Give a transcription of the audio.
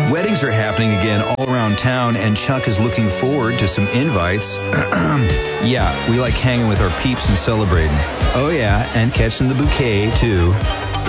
Weddings are happening again all around town, and Chuck is looking forward to some invites. Yeah, we like hanging with our peeps and celebrating. Oh yeah, and catching the bouquet, too.